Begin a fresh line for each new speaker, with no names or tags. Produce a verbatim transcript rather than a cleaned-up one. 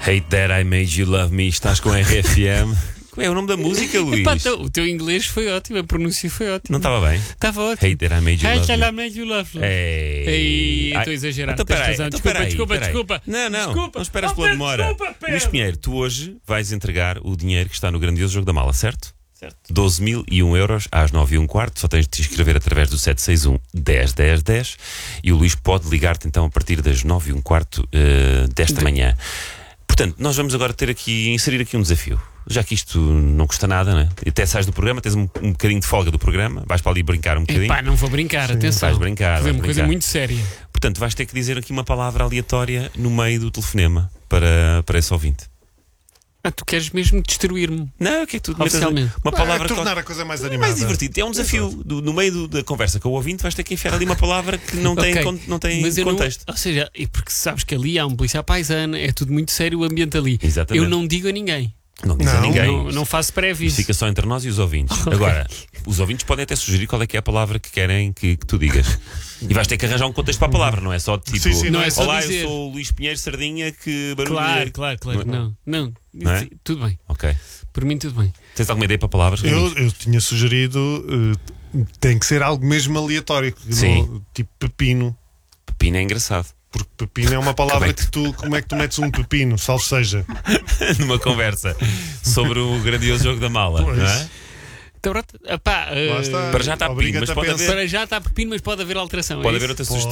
Hate That I Made You Love Me. Estás com R F M. Qual é o nome da música, Luís?
Epá, então, o teu inglês foi ótimo, a pronúncia foi ótima.
Não estava bem?
Estava ótimo.
Hate That I Made You
Hate
Love
That
Me.
I Made You Love Me.
Ei,
Ei,
Ai,
estou a exagerar.
Então,
Tens
peraí,
razão.
então,
Desculpa,
peraí,
desculpa,
peraí.
desculpa.
Não, não,
Desculpa.
não esperas
Oh,
pela
Pedro,
demora.
desculpa, Pedro.
Luís Pinheiro, tu hoje vais entregar o dinheiro que está no grandioso jogo da mala, certo?
Certo.
doze mil e um euros às nove e um quarto. Só tens de te inscrever através do sete seis um, dez, dez, dez. E o Luís pode ligar-te então a partir das nove e um quarto uh, desta
De...
manhã. Portanto, nós vamos agora ter aqui, inserir aqui um desafio. Já que isto não custa nada, né? E até sais do programa, tens um, um bocadinho de folga do programa, vais para ali brincar um bocadinho.
Epá, não vou brincar, atenção.
Vais brincar,
Vou
vais
fazer uma coisa
brincar.
muito séria.
Portanto, vais ter que dizer aqui uma palavra aleatória no meio do telefonema para, para esse ouvinte.
Ah, tu queres mesmo destruir-me?
Não, o que é que tu metas
Oficialmente.
uma
É
palavra
tornar
qual-
a coisa mais
É
animada.
mais divertido. É um desafio. Do- no meio do- da conversa com o ouvinte, vais ter que enfiar ali uma palavra que não tem,
Ok,
con- não tem
mas eu não-
contexto.
ou seja, e porque sabes que ali há um policial paisano, é tudo muito sério o ambiente ali.
Exatamente.
Eu não digo a ninguém.
Não diz a
Não,
ninguém.
Não, não faço prévios.
Fica só entre nós e os ouvintes. Agora, os ouvintes podem até sugerir qual é que é a palavra que querem que, que tu digas. E vais ter que arranjar um contexto para a palavra, não é só tipo.
Sim, sim,
não é só
Olá,
dizer.
eu sou o Luís Pinheiro Sardinha, que barulho
Claro,
é-
claro, claro.
Não é?
Não, não.
Não é?
Tudo bem.
Ok.
Por mim, tudo bem.
Tens alguma ideia para palavras?
Eu, eu tinha sugerido. eh, tem que ser algo mesmo aleatório.
Sim.
No- tipo pepino.
Pepino é engraçado.
Porque pepino é uma palavra
Como é que-
que tu. Como é que tu metes um pepino? Salve seja.
Numa conversa sobre o grandioso jogo da mala,
Pois.
não é?
Então, pronto. Epá,
Lá
eh,
está.
Para já está pepino,
Obriga-te
mas
a
pode
pensar.
haver,
para já está pepino, mas pode haver alteração. é
pode
isso?
haver outra
Pode.
sugestão.